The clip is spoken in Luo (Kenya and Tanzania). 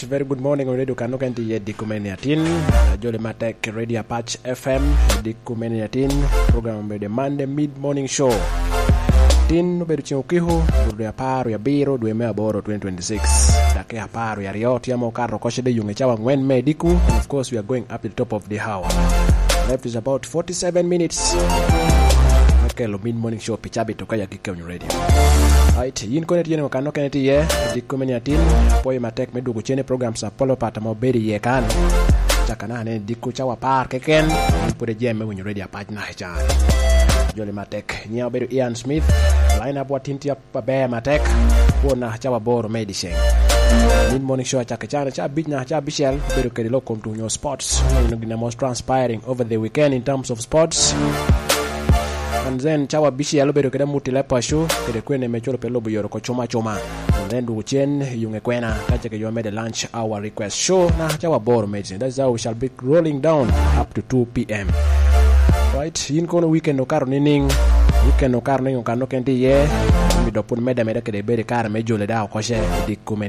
very good morning on Radio Kanokenti ye Dikumeniatin, Jolly Matek Radio Patch FM, Dikumeniatin, program of the Monday mid-morning show. Tin beru chingukihu, buru ya paru ya biro, duemea boro 2026. Dake ya paru ya rioti ya mokaro koshede yungechawa ngwen mediku, and of course we are going up to the top of the hour. Left is about 47 minutes. Kelo mid-morning show pichabi tukaya kike on radio. Right, yin konet yen wakano keneti ye, Dikumeniatin, poye matek medugu chene programs sa polo pata mobedi ye kan. Chakanane diku chawa par keken, pure jeme when you ready a page na hechan. Jolly Matek, Nya Beru Ian Smith, line up what tinti up Bear Matek, Pona Chawa Boro Medicine. Mid morning show Chakachana, Chabitna, Chabishel, Beru Kedilo come to your sports. The most transpiring over the weekend in terms of sports. And then Chawa Bishel, Beru Kedamutilepa show, Kedequene Mecholo Pelobo Yoroko Choma Choma. And then Duchen, Yungequena, Kachaka, you made a lunch hour request show, Na Chawa Boro Medicine. That's how we shall be rolling down up to 2 p.m. Right, yin kono weekend no karo nining, weekend no karo ningo kano kenti ye, mi dopun meda kede bere kara mejo le dao koshe Dikumeniatin.